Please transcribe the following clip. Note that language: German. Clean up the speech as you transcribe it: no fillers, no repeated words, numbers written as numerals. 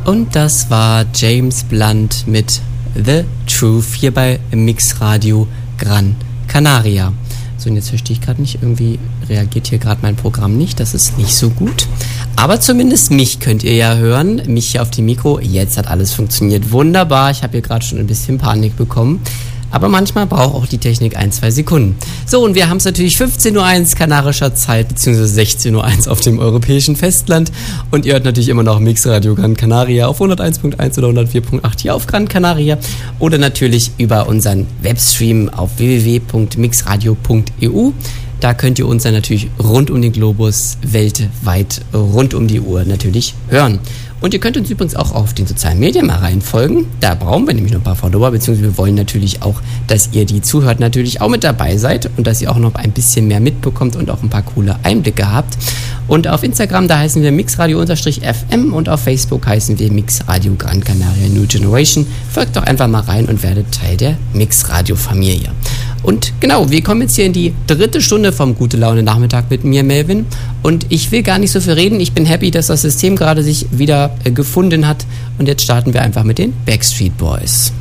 Und das war James Blunt mit The Truth hier bei Mix Radio Gran Canaria. So, und jetzt verstehe ich gerade nicht, irgendwie reagiert hier gerade mein Programm nicht, das ist nicht so gut. Aber zumindest mich könnt ihr ja hören, mich hier auf dem Mikro. Jetzt hat alles funktioniert wunderbar, ich habe hier gerade schon ein bisschen Panik bekommen. Aber manchmal braucht auch die Technik 1-2 Sekunden. So, und wir haben es natürlich 15.01 Uhr kanarischer Zeit, beziehungsweise 16.01 Uhr auf dem europäischen Festland. Und ihr hört natürlich immer noch Mix Radio Gran Canaria auf 101.1 oder 104.8 hier auf Gran Canaria. Oder natürlich über unseren Webstream auf www.mixradio.eu. Da könnt ihr uns dann natürlich rund um den Globus, weltweit, rund um die Uhr natürlich hören. Und ihr könnt uns übrigens auch auf den sozialen Medien mal reinfolgen. Da brauchen wir nämlich noch ein paar Follower, beziehungsweise wir wollen natürlich auch, dass ihr, die zuhört, natürlich auch mit dabei seid und dass ihr auch noch ein bisschen mehr mitbekommt und auch ein paar coole Einblicke habt. Und auf Instagram, da heißen wir mixradio_fm und auf Facebook heißen wir Mixradio Gran Canaria New Generation. Folgt doch einfach mal rein und werdet Teil der Mixradio-Familie. Und genau, wir kommen jetzt hier in die 3. Stunde vom Gute-Laune-Nachmittag mit mir, Melvin. Und ich will gar nicht so viel reden. Ich bin happy, dass das System gerade sich wieder gefunden hat. Und jetzt starten wir einfach mit den Backstreet Boys.